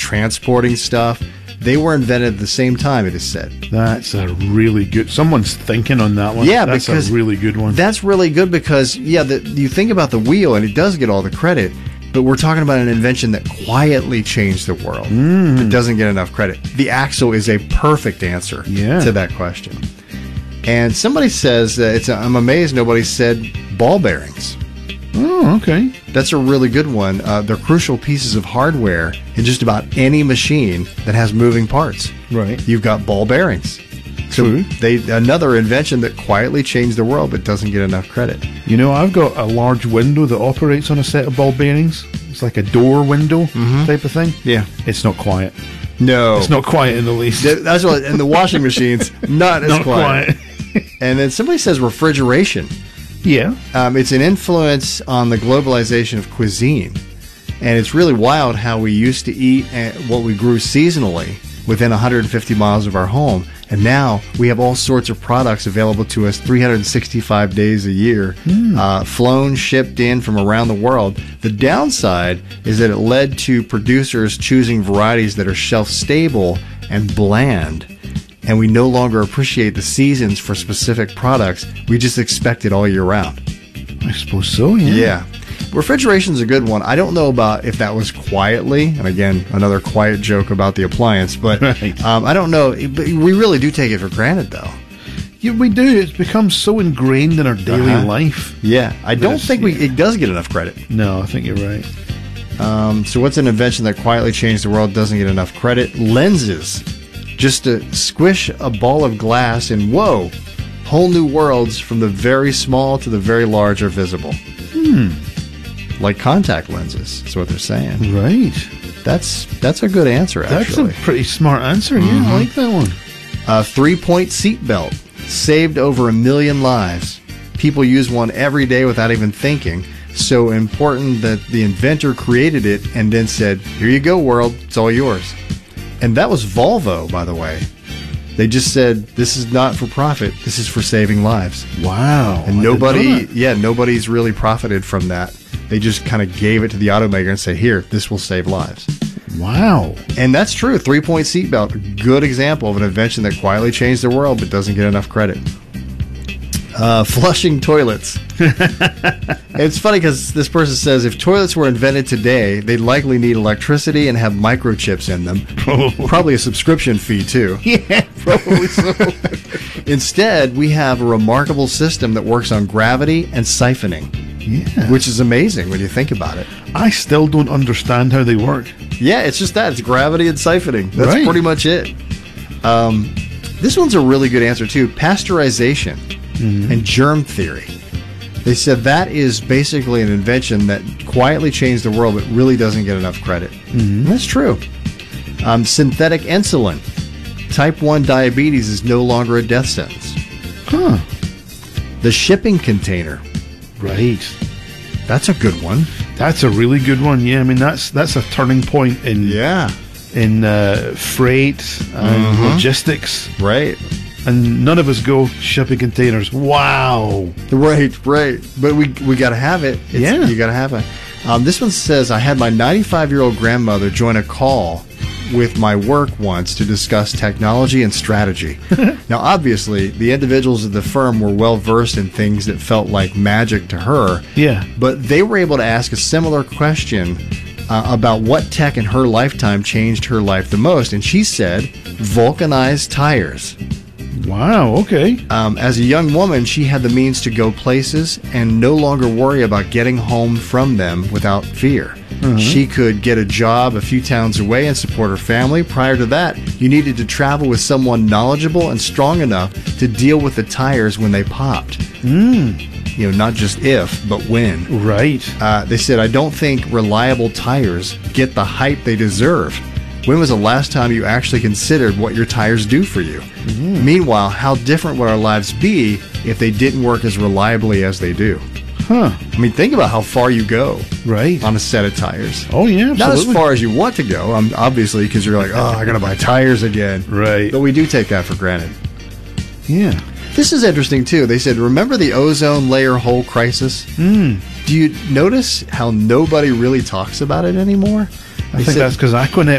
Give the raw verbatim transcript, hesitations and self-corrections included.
transporting stuff, they were invented at the same time, it is said. That's a really good... Someone's thinking on that one. Yeah, that's because a really good one. That's really good because, yeah, the, you think about the wheel, and it does get all the credit, but we're talking about an invention that quietly changed the world. Mm. It doesn't get enough credit. The axle is a perfect answer yeah. to that question. And somebody says, uh, it's a, I'm amazed nobody said ball bearings. Oh, okay. That's a really good one. Uh, they're crucial pieces of hardware in just about any machine that has moving parts. Right. You've got ball bearings. So True. They another invention that quietly changed the world but doesn't get enough credit. You know, I've got a large window that operates on a set of ball bearings. It's like a door window mm-hmm. type of thing. Yeah. It's not quiet. No. It's not quiet in the least. That's what, and the washing machine's not as not quiet. quiet. And then somebody says refrigeration. Yeah. Um, it's an influence on the globalization of cuisine. And it's really wild how we used to eat what we grew seasonally within one hundred fifty miles of our home. And now we have all sorts of products available to us three hundred sixty-five days a year, mm. uh, flown, shipped in from around the world. The downside is that it led to producers choosing varieties that are shelf-stable and bland. And we no longer appreciate the seasons for specific products. We just expect it all year round. I suppose so, yeah. Yeah. Refrigeration's a good one. I don't know about if that was quietly, and again, another quiet joke about the appliance, but right. um, I don't know. But we really do take it for granted, though. Yeah, we do. It's become so ingrained in our daily uh-huh. life. Yeah. I don't think we it does get enough credit. No, I think you're right. Um, so what's an invention that quietly changed the world, doesn't get enough credit? Lenses. Just to squish a ball of glass and whoa, whole new worlds from the very small to the very large are visible. Hmm. Like contact lenses, is what they're saying. Right. That's that's a good answer, actually. That's a pretty smart answer. Yeah, mm-hmm. I like that one. A three-point seatbelt saved over a million lives. People use one every day without even thinking. So important that the inventor created it and then said, "Here you go, world. It's all yours." And that was Volvo, by the way. They just said, "This is not for profit. This is for saving lives." Wow. And nobody, yeah, nobody's really profited from that. They just kind of gave it to the automaker and said, "Here, this will save lives." Wow. And that's true. Three-point seatbelt, good example of an invention that quietly changed the world but doesn't get enough credit. Uh, flushing toilets. It's funny because this person says if toilets were invented today, they'd likely need electricity and have microchips in them. Probably. Probably a subscription fee, too. Yeah, probably so. Instead, we have a remarkable system that works on gravity and siphoning. Yeah. Which is amazing when you think about it. I still don't understand how they work. Yeah, it's just that. It's gravity and siphoning. That's right. pretty much it. Um, this one's a really good answer, too. Pasteurization mm-hmm. and germ theory. They said that is basically an invention that quietly changed the world but really doesn't get enough credit. Mm-hmm. That's true. Um, synthetic insulin. Type one diabetes is no longer a death sentence. Huh. The shipping container. Right. That's a good one. That's a really good one. Yeah, I mean that's that's a turning point in yeah in uh, freight and mm-hmm. logistics. Right. And none of us go shipping containers. Wow. Right, right. But we we got to have it. It's, yeah. You got to have it. Um, this one says, I had my ninety-five-year-old grandmother join a call with my work once to discuss technology and strategy. Now, obviously, the individuals of the firm were well-versed in things that felt like magic to her. Yeah. But they were able to ask a similar question uh, about what tech in her lifetime changed her life the most. And she said, vulcanized tires. Wow, okay. Um, as a young woman, she had the means to go places and no longer worry about getting home from them without fear. Mm-hmm. She could get a job a few towns away and support her family. Prior to that, you needed to travel with someone knowledgeable and strong enough to deal with the tires when they popped. Mm. You know, not just if, but when. Right. Uh, they said, I don't think reliable tires get the hype they deserve. When was the last time you actually considered what your tires do for you? Mm-hmm. Meanwhile, how different would our lives be if they didn't work as reliably as they do? Huh. I mean, think about how far you go right. on a set of tires. Oh, yeah, absolutely. Not as far as you want to go, um, obviously, because you're like, oh, I got to buy tires again. Right. But we do take that for granted. Yeah. This is interesting, too. They said, remember the ozone layer hole crisis? Mm. Do you notice how nobody really talks about it anymore? I think said, that's because Aquanet